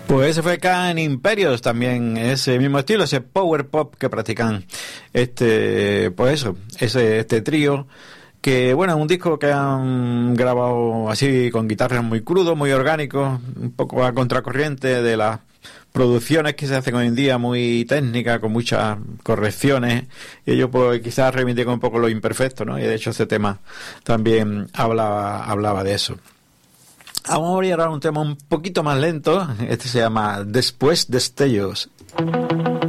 Pues ese fue Can Imperios, también ese mismo estilo, ese power pop que practican pues eso, este trío, que bueno, es un disco que han grabado así con guitarras muy crudos, muy orgánicos, un poco a contracorriente de las producciones que se hacen hoy en día, muy técnicas, con muchas correcciones, y ellos pues quizás reivindican un poco lo imperfecto, ¿no? Y de hecho este tema también hablaba de eso. Vamos a ir ahora a un tema un poquito más lento. Este se llama Después Destellos.